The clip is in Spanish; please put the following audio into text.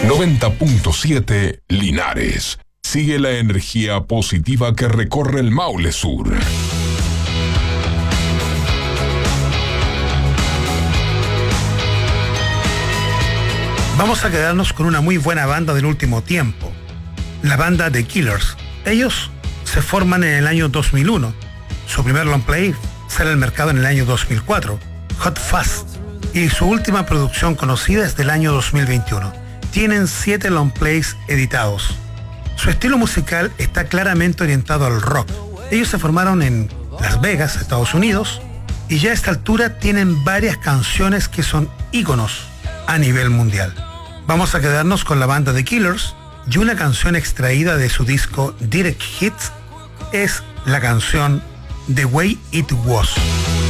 90.7 Linares. Sigue la energía positiva que recorre el Maule Sur. Vamos a quedarnos con una muy buena banda del último tiempo, la banda The Killers. Ellos se forman en el año 2001. Su primer long play sale al mercado en el año 2004, Hot Fast, y su última producción conocida es del año 2021. Tienen 7 long plays editados. Su estilo musical está claramente orientado al rock. Ellos se formaron en Las Vegas, Estados Unidos, y ya a esta altura tienen varias canciones que son íconos a nivel mundial. Vamos a quedarnos con la banda The Killers, y una canción extraída de su disco Direct Hits es la canción The Way It Was.